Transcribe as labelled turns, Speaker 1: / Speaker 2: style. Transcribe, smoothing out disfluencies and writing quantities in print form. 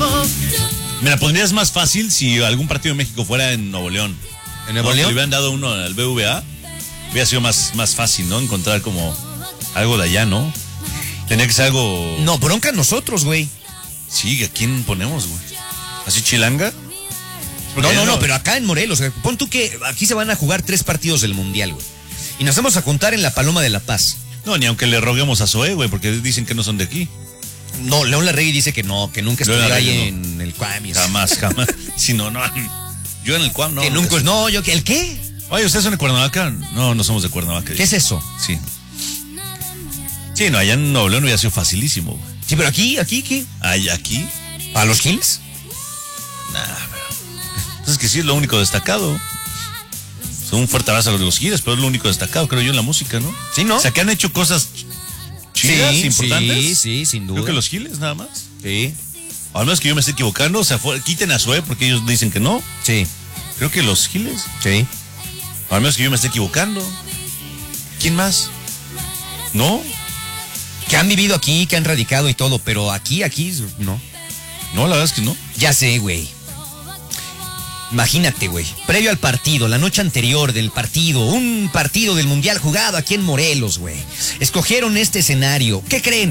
Speaker 1: Me la pondrías más fácil si algún partido de México fuera en Nuevo León.
Speaker 2: ¿En Nuevo León?
Speaker 1: Si le hubieran dado uno al BVA, hubiera sido más fácil, ¿no? Encontrar como algo de allá, ¿no? Tenía que ser algo...
Speaker 2: No, bronca nosotros, güey.
Speaker 1: Sí, ¿a quién ponemos, güey? ¿Así Chilanga?
Speaker 2: No, pero acá en Morelos, pon tú que aquí se van a jugar 3 partidos del Mundial, güey. Y nos vamos a juntar en la Paloma de la Paz.
Speaker 1: No, ni aunque le roguemos a Zoé, güey, porque dicen que no son de aquí.
Speaker 2: No, León Larregui dice que no, que nunca estuvo ahí en el Cuam.
Speaker 1: Jamás. Si no. Yo en el Cuam, no.
Speaker 2: Que nunca, no, yo, ¿el qué?
Speaker 1: Oye, ¿ustedes son de Cuernavaca? No somos de Cuernavaca.
Speaker 2: ¿Qué es eso?
Speaker 1: Sí. Sí, no, allá en Nuevo León hubiera sido facilísimo, güey.
Speaker 2: Sí, pero aquí, ¿qué?
Speaker 1: ¿Aquí?
Speaker 2: ¿A los Giles?
Speaker 1: Nah, pero... Entonces que sí es lo único destacado. Un fuerte abrazo a los Giles, pero es lo único destacado, creo yo, en la música, ¿no?
Speaker 2: Sí, ¿no?
Speaker 1: O sea, que han hecho cosas chidas, importantes.
Speaker 2: Sí, sin duda.
Speaker 1: Creo que los Giles, nada más.
Speaker 2: Sí.
Speaker 1: O al menos que yo me esté equivocando, o sea, quiten a Zoé porque ellos dicen que no.
Speaker 2: Sí.
Speaker 1: Creo que los Giles.
Speaker 2: Sí.
Speaker 1: O al menos que yo me esté equivocando. ¿Quién más? ¿No?
Speaker 2: Que han vivido aquí, que han radicado y todo, pero aquí, no.
Speaker 1: No, la verdad es que no.
Speaker 2: Ya sé, güey. Imagínate, güey. Previo al partido, la noche anterior del partido, un partido del Mundial jugado aquí en Morelos, güey. Escogieron este escenario. ¿Qué creen?